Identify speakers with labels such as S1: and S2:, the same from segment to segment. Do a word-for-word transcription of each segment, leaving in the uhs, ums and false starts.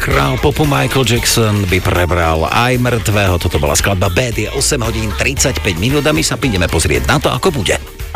S1: Král popu Michael Jackson by prebral aj mŕtvého. Toto bola skladba Bad, je osem hodín tridsaťpäť minút a my sa prídeme pozrieť na to, ako bude.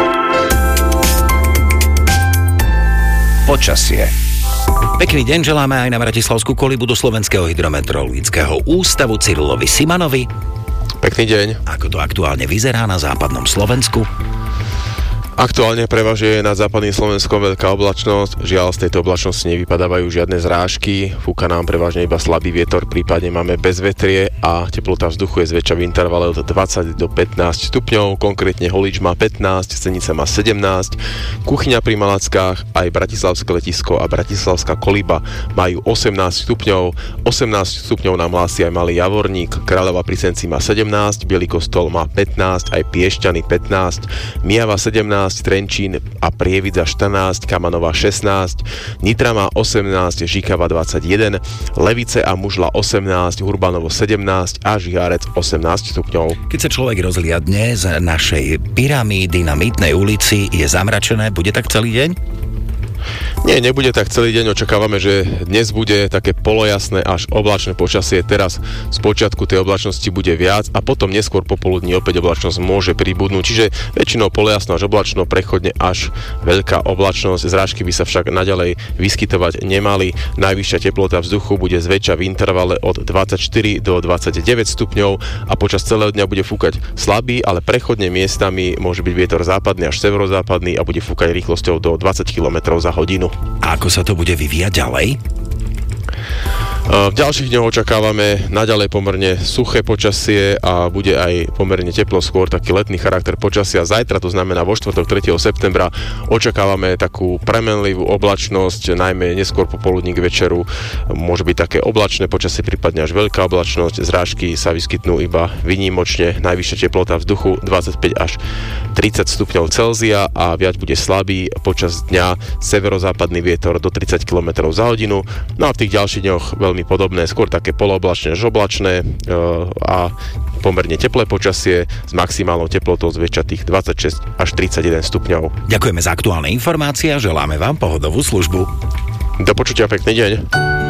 S1: Počasie. Pekný deň želáme aj na Bratislavskú kolibu do Slovenského hydrometeorologického ústavu Cyrilovi Simanovi.
S2: Pekný deň.
S1: Ako to aktuálne vyzerá na západnom Slovensku?
S2: Aktuálne prevažuje nad západným Slovenskom veľká oblačnosť. Žiaľ, z tejto oblačnosti nevypadávajú žiadne zrážky. Fúka nám prevažne iba slabý vietor, prípadne máme bezvetrie a teplota vzduchu je zväčša v intervale od dvadsať do pätnásť stupňov. Konkrétne Holíč má pätnásť, Senica má sedemnásť. Kuchyňa pri Malackách, aj Bratislavské letisko a Bratislavská koliba majú osemnásť stupňov. osemnásť stupňov nám hlási aj Malý Javorník. Kráľova pri Senci má sedemnásť, Bielý Kostol má pätnásť, aj Piešťany pätnásť, Mijava sedemnásť, Trenčín a Prievidza štrnásť, Kamanová šestnásť, Nitra má osemnásť, Žikava dvadsaťjeden, Levice a Mužla osemnásť, Hurbanovo sedemnásť a Žihárec osemnásť stupňov.
S1: Keď sa človek rozhliadne z našej pyramídy na Mýtnej ulici, je zamračené, bude tak celý deň?
S2: Nie, nebude tak celý deň. Očakávame, že dnes bude také polojasné až oblačné počasie. Teraz z počiatku tej oblačnosti bude viac a potom neskôr popoludní opäť oblačnosť môže pribudnúť. Čiže väčšinou polojasno až oblačno, prechodne až veľká oblačnosť. Zrážky by sa však naďalej vyskytovať nemali. Najvyššia teplota vzduchu bude zväčša v intervale od dvadsaťštyri do dvadsaťdeväť stupňov a počas celého dňa bude fúkať slabý, ale prechodne miestami môže byť vietor západný až severozápadný a bude fúkať rýchlosťou do dvadsať kilometrov za hodinu.
S1: A ako sa to bude vyvíjať ďalej?
S2: V ďalších dňoch očakávame naďalej pomerne suché počasie a bude aj pomerne teplo, skôr taký letný charakter počasia. Zajtra, to znamená vo štvrtok tretieho septembra, očakávame takú premenlivú oblačnosť, najmä neskôr popoludní k večeru. Môže byť také oblačné počasie, prípadne až veľká oblačnosť. Zrážky sa vyskytnú iba výnimočne. Najvyššia teplota vzduchu dvadsaťpäť až tridsať stupňov Celzia a viac bude slabý. Počas dňa severozápadný vietor do tridsať kilometrov za hodinu. No a v tých ďalších dňoch veľmi podobné, skôr také polooblačné až oblačné e, a pomerne teplé počasie s maximálnou teplotou zväčša tých dvadsaťšesť až tridsaťjeden stupňov.
S1: Ďakujeme za aktuálne informácie a želáme vám pohodovú službu.
S2: Do počutia, pekný deň.